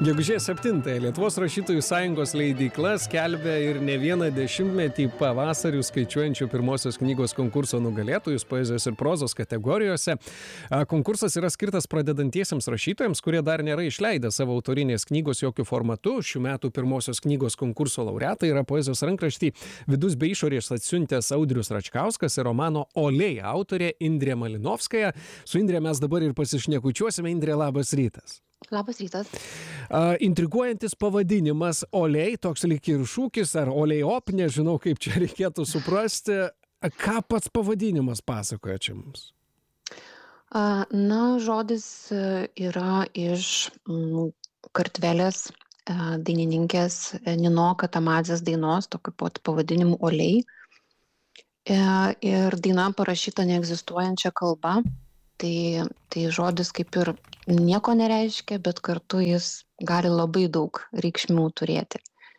Gegužės 7-ąją Lietuvos rašytojų sąjungos leidykla skelbia ir ne vieną dešimtmetį pavasarių skaičiuojančių pirmosios knygos konkurso nugalėtojus poezijos ir prozos kategorijose. Konkursas yra skirtas pradedantiesiems rašytojams, kurie dar nėra išleidę savo autorinės knygos jokių formatų. Šių metų pirmosios knygos konkurso laureatai yra poezijos rankraštį Vidus bei išorės atsiuntęs Audrius Račkauskas ir romano Oliai autorė Indrė Malinovskaja. Su Indrė mes dabar ir pasišnekučiuosime. Indrė, labas rytas. Labas rytas. Intriguojantis pavadinimas Oliai, toks lyg ir šūkis, ar Oliai-op, nežinau, kaip čia reikėtų suprasti. Ką pats pavadinimas pasakoja čia mums? Na, žodis yra iš Kartvelės dainininkės Nino Katamadzės dainos, tokiu pat pavadinimu Oliai. Ir daina parašyta neegzistuojančia kalba. Tai žodis kaip ir nieko nereiškia, bet kartu jis gali labai daug reikšmių turėti.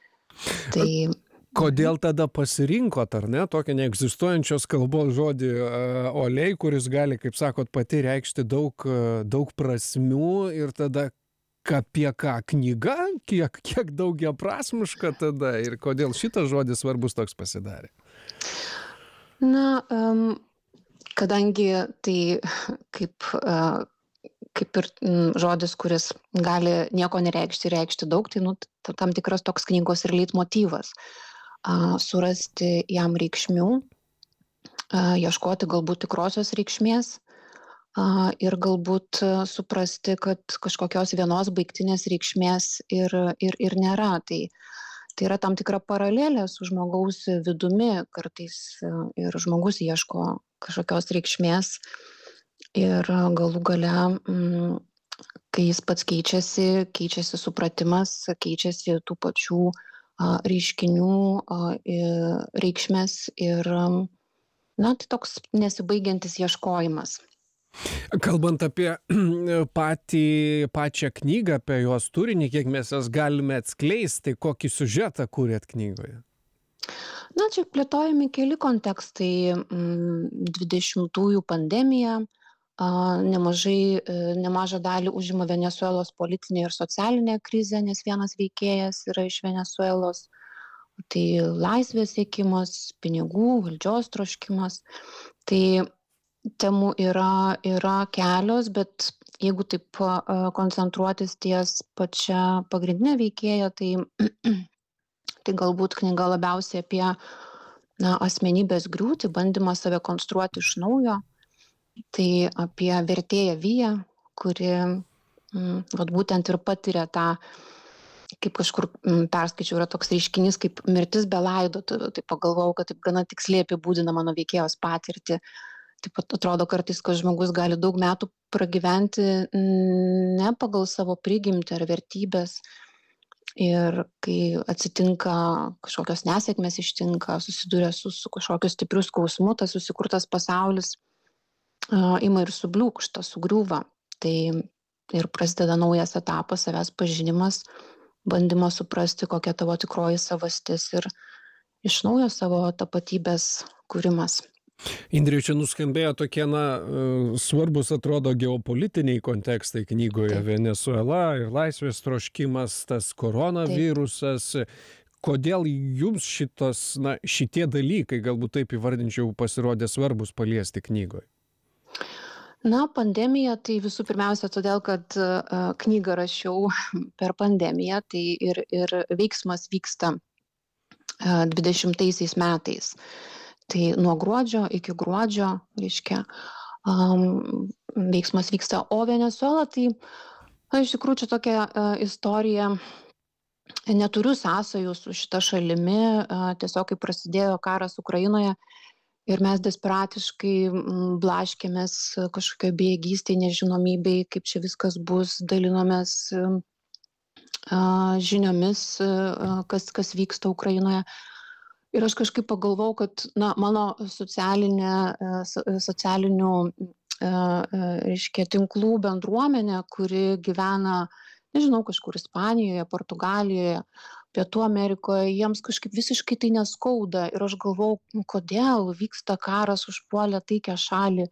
Kodėl tada pasirinkot, ar ne, tokią neegzistuojančios kalbos žodį Oliai, kuris gali, kaip sakot, pati reikšti daug prasmių ir tada apie ką knyga, kiek daugiaprasmiška tada ir kodėl šitas žodis svarbus toks pasidarė? Na, kadangi tai kaip ir žodis, kuris gali nieko nereikšti, reikšti daug, tai tam tikras toks knygos ir leitmotyvas. Surasti jam reikšmių, ieškoti galbūt tikrosios reikšmės ir galbūt suprasti, kad kažkokios vienos baigtinės reikšmės ir nėra. Tai yra tam tikra paralelė su žmogaus vidumi, kartais ir žmogus ieško kažkokios reikšmės ir galų gale, kai jis pats keičiasi supratimas, keičiasi tų pačių reiškinių reikšmės ir, na, tai toks nesibaigiantis ieškojimas. Kalbant apie pačią knygą, apie jos turinį, kiek mes jas galime atskleisti, kokį siužetą kūrėt knygoje? Na, čia plėtojami keli kontekstai. 20-ųjų pandemija, nemažą dalį užima Venesuelos politinė ir socialinė krizė, nes vienas veikėjas yra iš Venesuelos. Tai laisvės siekimas, pinigų, valdžios troškimas. Tai temų yra kelios, bet jeigu taip koncentruotis ties pačia pagrindinė veikėja, tai galbūt knyga labiausiai apie asmenybės griūtį, bandymą save konstruoti iš naujo. Tai apie vertėją Viją, kuri būtent ir patiria tą, kaip kažkur perskaičiau, yra toks reiškinys kaip mirtis be laidotuvių. Tai pagalvojau, kad taip gana tiksliai apibūdina mano veikėjos patirtį. Taip pat atrodo kartais, kad žmogus gali daug metų pragyventi ne pagal savo prigimtį ar vertybės. Ir kai atsitinka kažkokios nesėkmės ištinka, susiduria su kažkokiu stipriu skausmu, tas susikurtas pasaulis ima ir subliūkšta, sugriūva. Tai ir prasideda naujas etapas, savęs pažinimas, bandymas suprasti, kokia tavo tikroji savastis ir iš naujo savo tapatybės kūrimas. Indrė, čia nuskambėjo tokie, svarbus atrodo geopolitiniai kontekstai knygoje. Taip. Venesuela ir laisvės troškimas, tas koronavirusas. Taip. Kodėl jums šitie dalykai, galbūt taip įvardinčiau, pasirodė svarbus paliesti knygoje? Na, pandemija, tai visų pirmiausia todėl, kad knygą rašiau per pandemiją, tai ir veiksmas vyksta 20 metais. Tai nuo gruodžio iki gruodžio, reiškia, veiksmas vyksta. O Venesuela, tai iš tikrųjų čia tokia istorija, neturiu sąsajų su šita šalimi, tiesiog kai prasidėjo karas Ukrainoje ir mes desperatiškai blaškėmės kažkokio bejėgystėj, nežinomybėj, kaip čia viskas bus, dalinomės žiniomis, kas vyksta Ukrainoje. Ir aš kažkaip pagalvojau, kad mano socialinių reiškia, tinklų bendruomenė, kuri gyvena, nežinau, kažkur Ispanijoje, Portugalijoje, Pietų Amerikoje, jiems kažkaip visiškai tai neskauda. Ir aš galvojau, kodėl vyksta karas, užpuolė taikią šalį.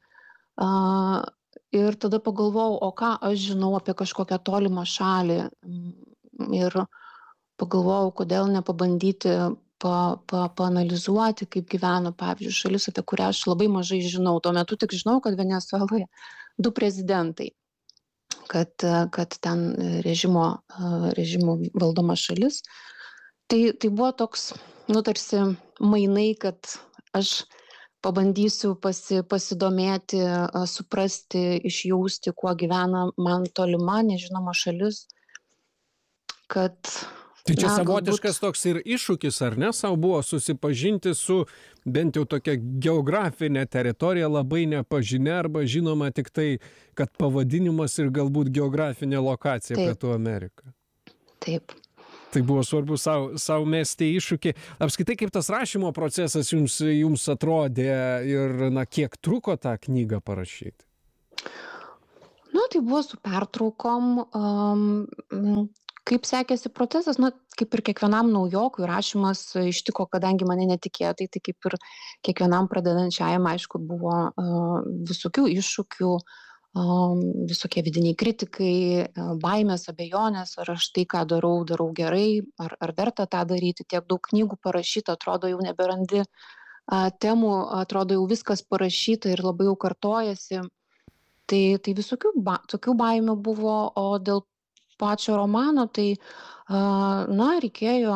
Ir tada pagalvojau, o ką aš žinau apie kažkokią tolimą šalį. ir pagalvojau, kodėl nepabandyti paanalizuoti, kaip gyvena, pavyzdžiui, šalis, apie kurią aš labai mažai žinau. Tuo metu tik žinau, kad Venesueloje 2 prezidentai, kad ten režimo valdoma šalis. Tai buvo toks, tarsi mainai, kad aš pabandysiu pasidomėti, suprasti, išjausti, kuo gyvena man tolima, nežinoma šalis, kad... Tai čia savotiškas toks ir iššūkis, ar ne, sau buvo susipažinti su bent jau tokia geografinė teritorija, labai nepažinia arba žinoma tik tai, kad pavadinimas ir galbūt geografinė lokacija Pietų Amerika. Taip. Tai buvo svarbu sau mesti iššūkį. Apskritai, kaip tas rašymo procesas jums atrodė ir kiek truko tą knygą parašyti? Tai buvo su pertraukom. Kaip sekėsi procesas, kaip ir kiekvienam naujokui rašymas ištiko, kadangi mane netikėtai, tai kaip ir kiekvienam pradedančiajam, aišku, buvo visokių iššūkių, visokie vidiniai kritikai, baimės, abejonės, ar aš tai, ką darau gerai, ar verta tą daryti, tiek daug knygų parašyta, atrodo jau neberandi temų, atrodo jau viskas parašyta ir labai jau kartojasi. Tai visokių tokių baimių buvo, o dėl pačio romano, tai, reikėjo,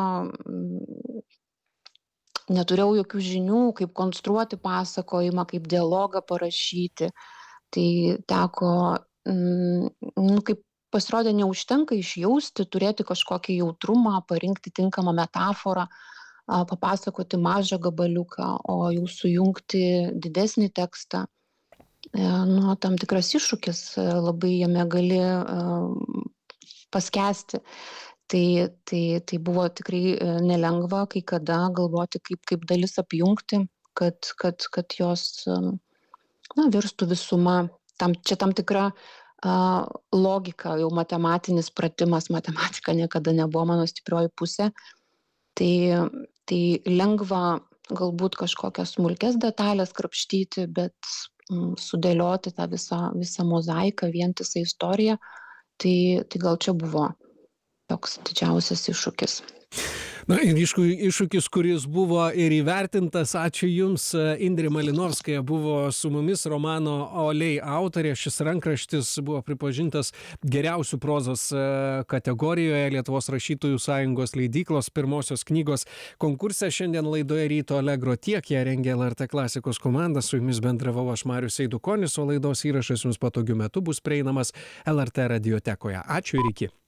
neturėjau jokių žinių, kaip konstruoti pasakojimą, kaip dialogą parašyti. Tai teko, kaip pasirodė, neužtenka išjausti, turėti kažkokį jautrumą, parinkti tinkamą metaforą, papasakoti mažą gabaliuką, o jau sujungti didesnį tekstą. Tam tikras iššūkis, labai jame gali paskesti. Tai buvo tikrai nelengva kai kada galvoti, kaip dalis apjungti, kad jos virstų visuma. Čia tam tikra logika, jau matematinis pratimas, matematika niekada nebuvo mano stiprioji pusė. Tai lengva galbūt kažkokias smulkes detalės krapštyti, bet sudėlioti tą visą mozaiką, vientisą istoriją. Tai gal čia buvo toks didžiausias iššūkis. Ir iššūkis, kuris buvo ir įvertintas. Ačiū Jums. Indrė Malinovskaja buvo su mumis, romano Oliai autorė. Šis rankraštis buvo pripažintas geriausių prozos kategorijoje Lietuvos rašytojų sąjungos leidyklos pirmosios knygos konkurse. Šiandien laidoje Ryto Allegro tiek. Ją rengė LRT Klasikos komanda. Su Jumis bendravau aš, Marius Eidukonis, o laidos įrašas Jums patogiu metu bus prieinamas LRT radiotekoje. Ačiū ir iki.